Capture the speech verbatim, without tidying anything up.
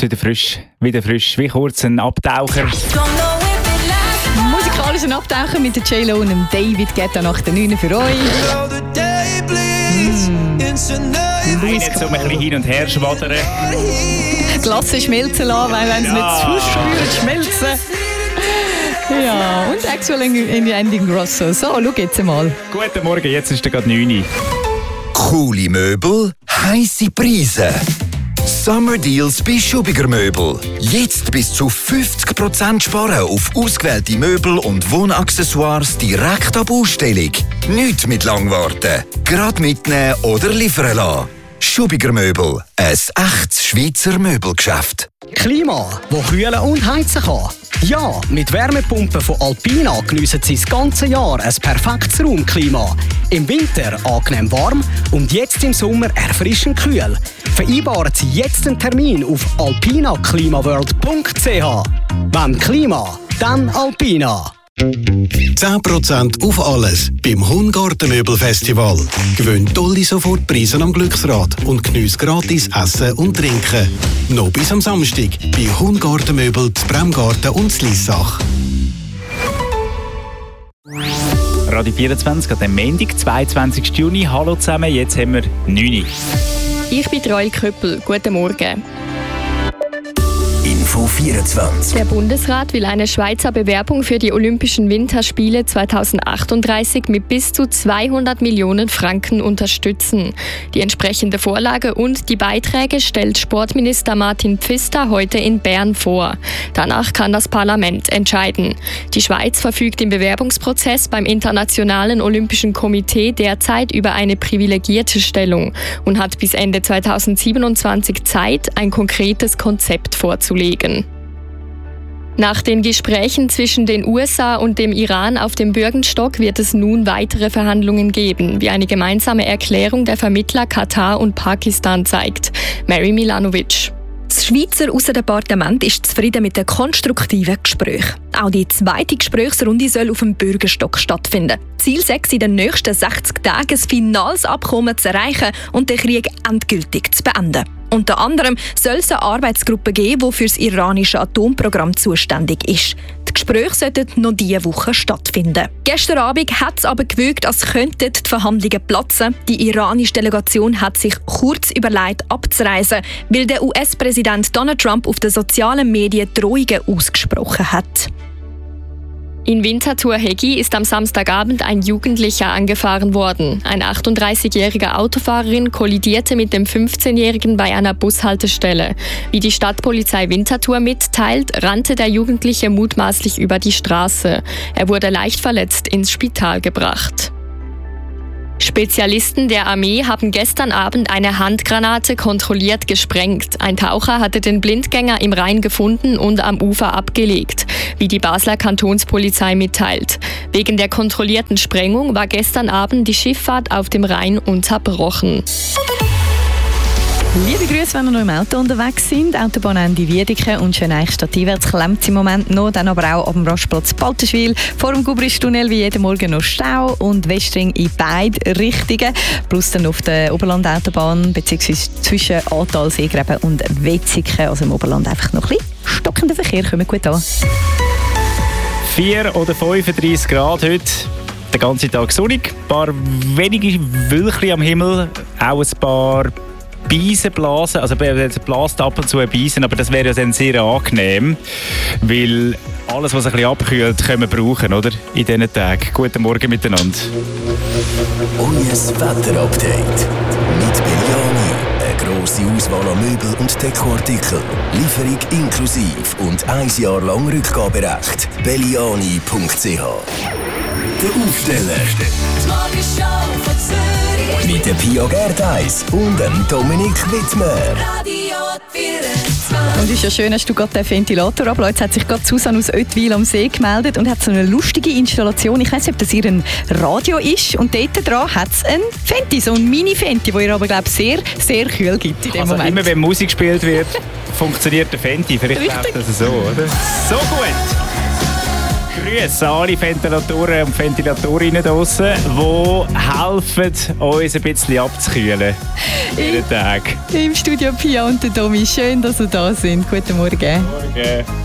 wieder frisch. Wieder frisch. Wie kurz ein Abtaucher. Musikalischen Abtaucher mit der J-Lo und dem David Guetta nach der neun für euch. Mm. Nein, nicht so ein bisschen hin und her schwadern. Glasse schmelzen lassen, weil wenn sie Ja. nicht zu spüren, schmelzen. Ja, und Axel in Ending Grosso. So, schau jetzt mal. Guten Morgen, jetzt ist es gerade neun Uhr. Coole Möbel, heisse Preise. Summer Deals bei Schubiger Möbel. Jetzt bis zu fünfzig Prozent sparen auf ausgewählte Möbel und Wohnaccessoires direkt ab Ausstellung. Nicht mit lang warten. Gerade mitnehmen oder liefern lassen. Schubiger Möbel. Ein echtes Schweizer Möbelgeschäft. Klima, wo kühlen und heizen kann. Ja, mit Wärmepumpen von Alpina geniessen Sie das ganze Jahr ein perfektes Raumklima. Im Winter angenehm warm und jetzt im Sommer erfrischend kühl. Vereinbaren Sie jetzt einen Termin auf alpina klimaworld punkt c h. Wenn Klima, dann Alpina. zehn Prozent auf alles beim Hungartenmöbelfestival. Gewinn tolle Sofortpreise am Glücksrad und geniesse gratis Essen und Trinken. Noch bis am Samstag bei Hungartenmöbel, Bremgarten und Slissach. Radio vierundzwanzig an dem Montag, zweiundzwanzigsten Juni. Hallo zusammen, jetzt haben wir neun Uhr. Ich bin Roel Köppel. Guten Morgen. Info vierundzwanzig. Der Bundesrat will eine Schweizer Bewerbung für die Olympischen Winterspiele zweitausendachtunddreißig mit bis zu zweihundert Millionen Franken unterstützen. Die entsprechende Vorlage und die Beiträge stellt Sportminister Martin Pfister heute in Bern vor. Danach kann das Parlament entscheiden. Die Schweiz verfügt im Bewerbungsprozess beim Internationalen Olympischen Komitee derzeit über eine privilegierte Stellung und hat bis Ende zweitausendsiebenundzwanzig Zeit, ein konkretes Konzept vorzulegen. Nach den Gesprächen zwischen den U S A und dem Iran auf dem Bürgenstock wird es nun weitere Verhandlungen geben, wie eine gemeinsame Erklärung der Vermittler Katar und Pakistan zeigt. Mary Milanovic. Das Schweizer Aussendepartement ist zufrieden mit den konstruktiven Gesprächen. Auch die zweite Gesprächsrunde soll auf dem Bürgerstock stattfinden. Ziel sei es, in den nächsten sechzig Tagen ein finales Abkommen zu erreichen und den Krieg endgültig zu beenden. Unter anderem soll es eine Arbeitsgruppe geben, die für das iranische Atomprogramm zuständig ist. Die Gespräche sollten noch diese Woche stattfinden. Gestern Abend hat es aber gewirkt, als könnten die Verhandlungen platzen. Die iranische Delegation hat sich kurz überlegt, abzureisen, weil der U S-Präsident Donald Trump auf den sozialen Medien Drohungen ausgesprochen hat. In Winterthur-Hegi ist am Samstagabend ein Jugendlicher angefahren worden. Eine achtunddreißigjährige Autofahrerin kollidierte mit dem fünfzehnjährigen bei einer Bushaltestelle. Wie die Stadtpolizei Winterthur mitteilt, rannte der Jugendliche mutmaßlich über die Straße. Er wurde leicht verletzt ins Spital gebracht. Spezialisten der Armee haben gestern Abend eine Handgranate kontrolliert gesprengt. Ein Taucher hatte den Blindgänger im Rhein gefunden und am Ufer abgelegt, wie die Basler Kantonspolizei mitteilt. Wegen der kontrollierten Sprengung war gestern Abend die Schifffahrt auf dem Rhein unterbrochen. Liebe Grüße, wenn ihr noch im Auto unterwegs sind. Autobahnende Wiedeke und Schöneich stadteinwärts klemmt es im Moment noch. Dann aber auch am Rastplatz Baltenschwil. Vor dem Gubristunnel wie jeden Morgen noch Stau und Westring in beide Richtungen. Plus dann auf der Oberlandautobahn bzw. zwischen Atal, Seegräben und Wetzikon. Also im Oberland einfach noch ein bisschen stockender Verkehr. Kommt gut an. vier oder fünfunddreißig Grad heute. Den ganzen Tag sonnig. Ein paar wenige Wölkchen am Himmel. Auch ein paar Beisen blasen, also es blast ab und zu ein Beisen, aber das wäre ja dann sehr angenehm, weil alles, was ein bisschen abkühlt, können wir brauchen, oder? In diesen Tagen. Guten Morgen miteinander. Neues Wetterupdate mit Beliani. Eine grosse Auswahl an Möbel und Dekoartikeln. Lieferung inklusiv und ein Jahr lang Rückgaberecht. Beliani punkt c h. Der Aufsteller. Die Morgenshow von Zürich. Mit der Pia Gerdeis und dem Dominik Wittmer. Radio vierundzwanzig. Und es ist ja schön, hast du gerade den Ventilator abgelassen. Jetzt hat sich gerade Susanne aus Oetwil am See gemeldet und hat so eine lustige Installation. Ich weiss nicht, ob das ihr Radio ist. Und dort dran hat es ein Fenti, so ein Mini-Fenti, wo ihr aber, glaube ich, sehr, sehr kühl gibt in dem Also Moment. immer wenn Musik gespielt wird, funktioniert der Fenti. Vielleicht Richtig. läuft das so, oder? So gut! Grüße an alle Ventilatoren und Ventilatorinnen draussen, die helfen, uns ein bisschen abzukühlen. Jeden Tag. Im Studio Pia und der Domi, schön, dass ihr da sind. Guten Morgen. Morgen.